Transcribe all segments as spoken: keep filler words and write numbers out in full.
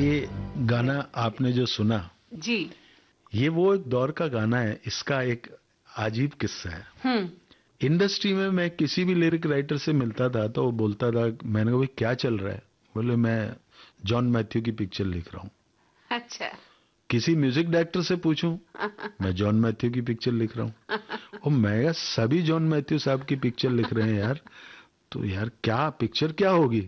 ये गाना आपने जो सुना जी, ये वो एक दौर का गाना है। इसका एक अजीब किस्सा है। हम्म, इंडस्ट्री में मैं किसी भी लिरिक राइटर से मिलता था तो वो बोलता था, मैंने कहा भाई क्या चल रहा है? बोले मैं जॉन मैथ्यू की पिक्चर लिख रहा हूँ। अच्छा। किसी म्यूजिक डायरेक्टर से पूछूं, मैं जॉन मैथ्यू की पिक्चर लिख रहा हूँ। और मैं कहा, सभी जॉन मैथ्यू साहब की पिक्चर लिख रहे हैं यार, तो यार क्या पिक्चर क्या होगी?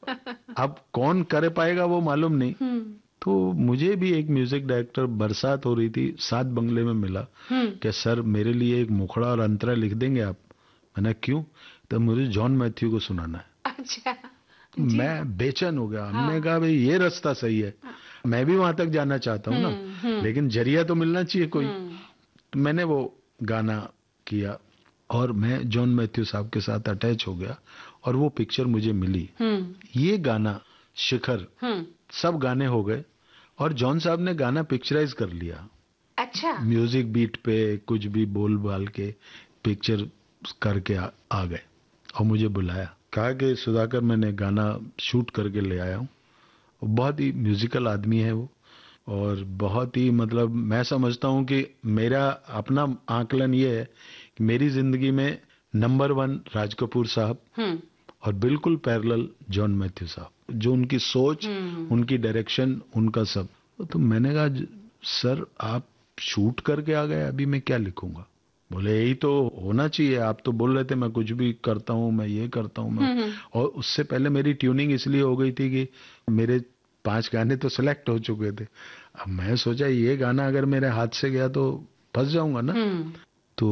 अब कौन कर पाएगा वो मालूम नहीं। हम्म, तो मुझे भी एक म्यूजिक डायरेक्टर, बरसात हो रही थी, सात बंगले में मिला हम्म, कि सर मेरे लिए एक मुखड़ा और अंतरा लिख देंगे आप? मैंने क्यों? तो मुझे जॉन मैथ्यू को सुनाना है। अच्छा जी, मैं बेचैन हो गया। हमने हाँ, कहा भाई ये रास्ता सही है, मैं भी वहां तक जाना चाहता हूँ ना, हम्म, हम्म, लेकिन जरिया तो मिलना चाहिए कोई। हम्म, तो मैंने वो गाना किया और मैं जॉन मैथ्यू साहब के साथ अटैच हो गया और वो पिक्चर मुझे मिली। हम्म, ये गाना शिखर हम्म, सब गाने हो गए और जॉन साहब ने गाना पिक्चराइज कर लिया। अच्छा, म्यूजिक बीट पे कुछ भी बोल बाल के पिक्चर करके आ, आ गए और मुझे बुलाया, कहा कि सुधाकर मैंने गाना शूट करके ले आया हूँ। बहुत ही म्यूजिकल आदमी है वो और बहुत ही, मतलब मैं समझता हूँ कि मेरा अपना आकलन ये है कि मेरी जिंदगी में नंबर वन राज कपूर साहब हम्म, और बिल्कुल पैरेलल जॉन मैथ्यू साहब, जो उनकी सोच, हम्म, उनकी डायरेक्शन, उनका सब। तो मैंने कहा सर आप शूट करके आ गए, अभी मैं क्या लिखूंगा? बोले यही तो होना चाहिए, आप तो बोल रहे थे मैं कुछ भी करता हूँ, मैं ये करता हूँ मैं। हम्म, और उससे पहले मेरी ट्यूनिंग इसलिए हो गई थी कि मेरे पांच गाने तो सिलेक्ट हो चुके थे। अब मैं सोचा ये गाना अगर मेरे हाथ से गया तो फंस जाऊंगा ना। हम्म, तो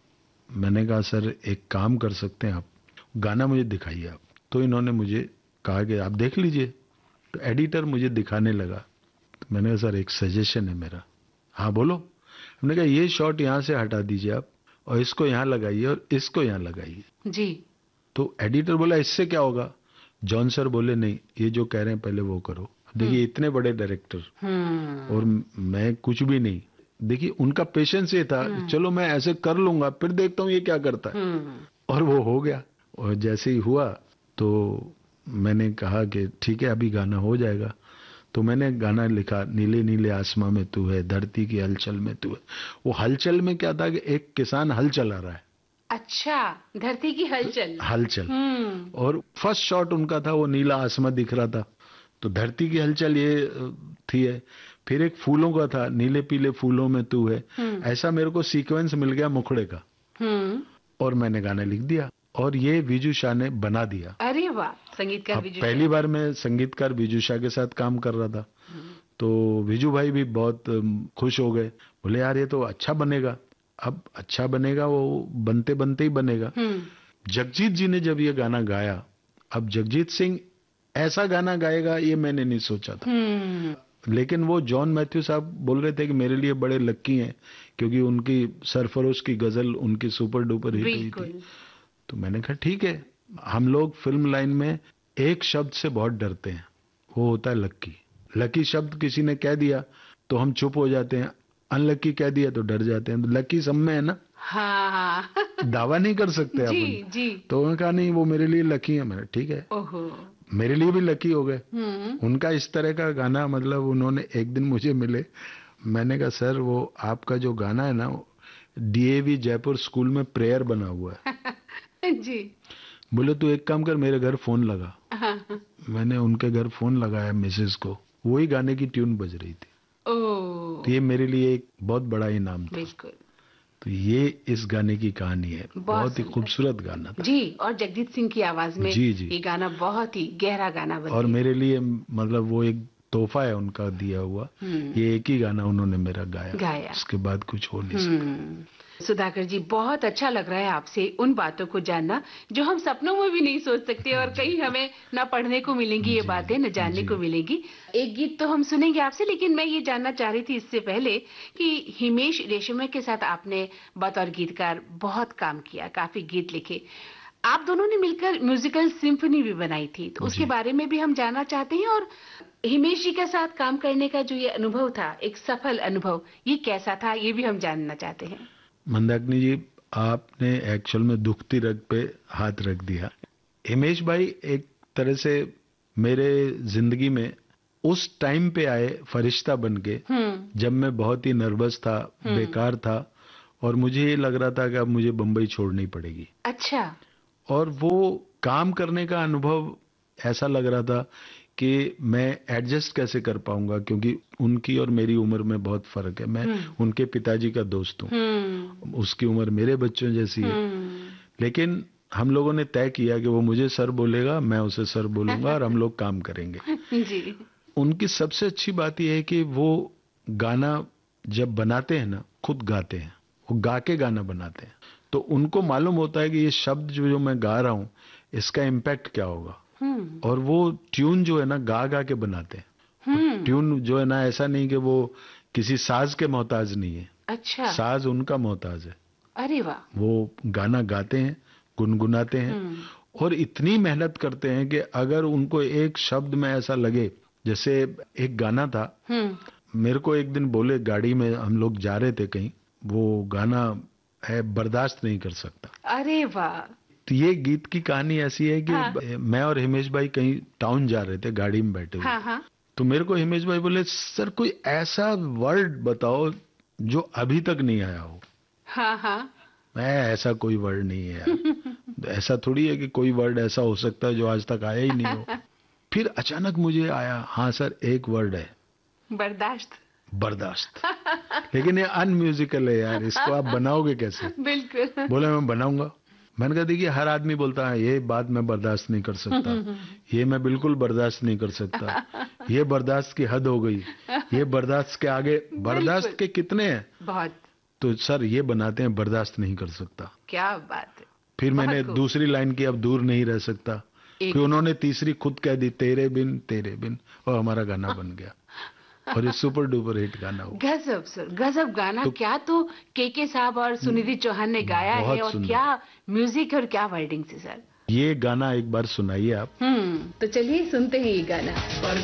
मैंने कहा सर एक काम कर सकते हैं आप, गाना मुझे दिखाइए आप। तो इन्होंने मुझे कहा कि आप देख लीजिए। तो एडिटर मुझे दिखाने लगा। तो मैंने कहा सर एक सजेशन है मेरा। हाँ बोलो। हमने कहा ये शॉट यहाँ से हटा दीजिए आप और इसको यहाँ लगाइए और इसको यहाँ लगाइए। जी, तो एडिटर बोला इससे क्या होगा? जॉन सर बोले नहीं, ये जो कह रहे हैं पहले वो करो। देखिए इतने बड़े डायरेक्टर और हम्म, मैं कुछ भी नहीं। देखिए उनका पेशेंस ये था, हम्म, चलो मैं ऐसे कर लूंगा फिर देखता हूँ ये क्या करता है। हम्म, और वो हो गया। और जैसे ही हुआ तो मैंने कहा कि ठीक है अभी गाना हो जाएगा। तो मैंने गाना लिखा, नीले नीले आसमां में तू है, धरती की हलचल में तू है। वो हलचल में क्या था कि एक किसान हल चला रहा है। अच्छा, धरती की हलचल, हलचल। हम्म, और फर्स्ट शॉट उनका था, वो नीला आसमां दिख रहा था, तो धरती की हलचल ये अ, थी है। फिर एक फूलों का था, नीले पीले फूलों में तू है। हम्म, ऐसा मेरे को सीक्वेंस मिल गया मुखड़े का हम्म, और मैंने गाना लिख दिया और ये विजू शाह ने बना दिया। अरे वाह, संगीतकार अब विजू पहली शाह, बार मैं संगीतकार विजू शाह के साथ काम कर रहा था। हम्म, तो विजू भाई भी बहुत अम, खुश हो गए। बोले यार ये तो अच्छा बनेगा। अब अच्छा बनेगा वो बनते बनते ही बनेगा। हम्म, जगजीत जी ने जब ये गाना गाया, अब जगजीत सिंह ऐसा गाना गाएगा ये मैंने नहीं सोचा था। हम्म, लेकिन वो जॉन मैथ्यू साहब बोल रहे थे कि मेरे लिए बड़े लक्की हैं क्योंकि उनकी सरफरोश की गजल उनकी सुपर डुपर हिट हुई थी। बिल्कुल, तो मैंने कहा ठीक है। हम लोग फिल्म लाइन में एक शब्द से बहुत डरते हैं, वो होता है लक्की। लकी शब्द किसी ने कह दिया तो हम चुप हो जाते हैं, अनलकी कह दिया तो डर जाते हैं। तो लकी सब में है ना, हाँ, हाँ, दावा नहीं कर सकते जी, अपन। जी, तो उन्होंने कहा नहीं वो मेरे लिए लकी है। मैंने ठीक है, ओहो, मेरे लिए भी लकी हो गए। हम्म, उनका इस तरह का गाना, मतलब उन्होंने एक दिन मुझे मिले। मैंने कहा सर वो आपका जो गाना है ना, डीएवी जयपुर स्कूल में प्रेयर बना हुआ है। जी, बोले तू एक काम कर मेरे घर फोन लगा। हाँ, हाँ, मैंने उनके घर फोन लगाया मिसेस को, वही गाने की ट्यून बज रही थी। ओ, तो ये मेरे लिए एक बहुत बड़ा इनाम था। बिल्कुल, तो ये इस गाने की कहानी है। बहुत बहुत ही सुंदर, खूबसूरत गाना था। जी, और जगजीत सिंह की आवाज में जी जी। ये गाना बहुत ही गहरा गाना बन और गया, मेरे लिए मतलब वो एक तोहफा है उनका दिया हुआ। हम्म, ये एक ही गाना उन्होंने मेरा गाया, गाया, उसके बाद कुछ हो नहीं सकता। हम्म, सुधाकर जी बहुत अच्छा लग रहा है आपसे उन बातों को जानना जो हम सपनों में भी नहीं सोच सकते और जी कहीं हमें ना पढ़ने को मिलेंगी ये जी बातें, जी न जानने जी। को मिलेगी। एक गीत तो हम सुनेंगे आपसे, लेकिन मैं ये जानना चाह रही थी इससे पहले कि हिमेश रेशमिया के साथ आपने बतौर गीतकार बहुत काम किया, काफी गीत लिखे। आप दोनों ने मिलकर म्यूजिकल सिम्फनी भी बनाई थी, तो उसके जी बारे में भी हम जानना चाहते हैं। और हिमेश जी के साथ काम करने का जो ये अनुभव था, एक सफल अनुभव, ये कैसा था, ये भी हम जानना चाहते हैं। मंदाकिनी जी, आपने एक्चुअल में दुखती रग पे हाथ रख दिया। हिमेश भाई एक तरह से मेरे जिंदगी में उस टाइम पे आए फरिश्ता बन के, जब मैं बहुत ही नर्वस था, बेकार था, और मुझे ये लग रहा था कि अब मुझे बम्बई छोड़नी पड़ेगी। अच्छा। और वो काम करने का अनुभव ऐसा लग रहा था कि मैं एडजस्ट कैसे कर पाऊंगा, क्योंकि उनकी और मेरी उम्र में बहुत फर्क है। मैं उनके पिताजी का दोस्त हूँ, उसकी उम्र मेरे बच्चों जैसी है। लेकिन हम लोगों ने तय किया कि वो मुझे सर बोलेगा, मैं उसे सर बोलूंगा, और हम लोग काम करेंगे। जी। उनकी सबसे अच्छी बात यह है कि वो गाना जब बनाते हैं ना, खुद गाते हैं, वो गा के गाना बनाते हैं। तो उनको मालूम होता है कि ये शब्द जो जो मैं गा रहा हूँ, इसका इम्पैक्ट क्या होगा। और वो ट्यून जो है ना, गा गा के बनाते हैं। ट्यून जो है ना, ऐसा नहीं कि वो किसी साज के मोहताज नहीं है। अच्छा। साज उनका मोहताज है। अरे वाह। वो गाना गाते हैं, गुनगुनाते हैं, और इतनी मेहनत करते हैं कि अगर उनको एक शब्द में ऐसा लगे, जैसे एक गाना था, मेरे को एक दिन बोले, गाड़ी में हम लोग जा रहे थे कहीं, वो गाना है बर्दाश्त नहीं कर सकता। अरे वाह। तो ये गीत की कहानी ऐसी है कि हाँ। मैं और हिमेश भाई कहीं टाउन जा रहे थे, गाड़ी में बैठे हुए। हाँ हाँ। तो मेरे को हिमेश भाई बोले, सर कोई ऐसा वर्ड बताओ जो अभी तक नहीं आया हो। हाँ हाँ। मैं, ऐसा कोई वर्ड नहीं है यार। ऐसा थोड़ी है कि कोई वर्ड ऐसा हो सकता है जो आज तक आया ही नहीं हो। फिर अचानक मुझे आया, हाँ सर एक वर्ड है, बर्दाश्त। बर्दाश्त। लेकिन ये अनम्यूजिकल है यार, इसको आप बनाओगे कैसे। बिल्कुल। बोले मैं बनाऊंगा। मैंने कहा देखिए, हर आदमी बोलता है ये बात मैं बर्दाश्त नहीं कर सकता, ये मैं बिल्कुल बर्दाश्त नहीं कर सकता, ये बर्दाश्त की हद हो गई, ये बर्दाश्त के आगे, बर्दाश्त के कितने हैं। बहुत। तो सर ये बनाते हैं, बर्दाश्त नहीं कर सकता। क्या बात है। फिर मैंने दूसरी लाइन की, अब दूर नहीं रह सकता। फिर उन्होंने तीसरी खुद कह दी, तेरे बिन तेरे बिन, और हमारा गाना बन गया। और ये सुपर डुपर हिट गाना हो। गजब सर, गजब गाना। तो क्या तो केके साहब और सुनिधि चौहान ने गाया है, और क्या म्यूजिक और क्या वर्डिंग से सर। ये गाना एक बार सुनाइए आप। हम्म तो चलिए सुनते हैं ये गाना। और